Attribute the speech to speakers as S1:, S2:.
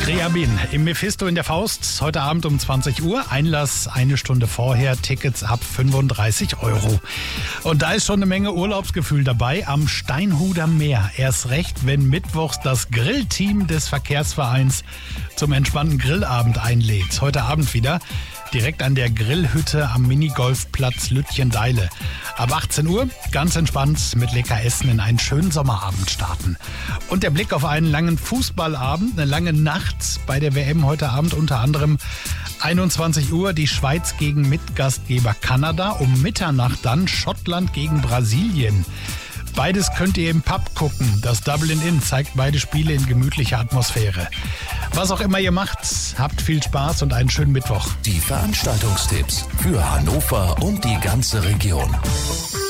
S1: Scriabin im Mephisto in der Faust. Heute Abend um 20 Uhr. Einlass eine Stunde vorher. Tickets ab 35 €. Und da ist schon eine Menge Urlaubsgefühl dabei am Steinhuder Meer. Erst recht, wenn mittwochs das Grillteam des Verkehrsvereins zum entspannten Grillabend einlädt. Heute Abend wieder. Direkt an der Grillhütte am Minigolfplatz Lütjendeile. Ab 18 Uhr ganz entspannt mit lecker Essen in einen schönen Sommerabend starten. Und der Blick auf einen langen Fußballabend, eine lange Nacht bei der WM heute Abend, unter anderem 21 Uhr die Schweiz gegen Mitgastgeber Kanada, um Mitternacht dann Schottland gegen Brasilien. Beides könnt ihr im Pub gucken. Das Dublin Inn zeigt beide Spiele in gemütlicher Atmosphäre. Was auch immer ihr macht, habt viel Spaß und einen schönen Mittwoch.
S2: Die Veranstaltungstipps für Hannover und die ganze Region.